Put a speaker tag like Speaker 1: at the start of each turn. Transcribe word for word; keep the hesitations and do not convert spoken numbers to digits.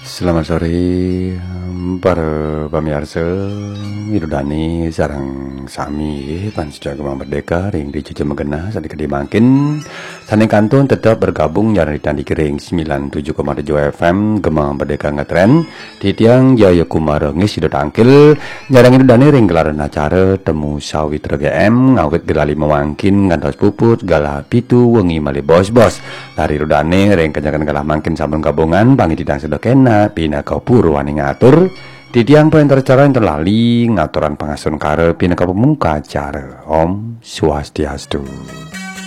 Speaker 1: Selamat sore para pamirsa Irudani sarang sami Pansja Gemang Merdeka ring di Cucu Megena sadika dimakin Tani Kantun tetap bergabung nyari tandi kering sembilan puluh tujuh koma tujuh F M Gemang Merdeka ngetren di tiang Jaya Kumara ngis sudah tangkil nyarang Irudani ring gelaran acara temu sawit G M ngawit gelali mewangkin ngantos puput galah pitu wengi mali bos-bos dari Irudani ring kenyakan galah mangkin sampun gabungan pangi didang sedekena pina kau purwani ngatur di tiang penter cara yang terlali ngaturan pengasun kare pina kau pemuka acara Om Swastiastu.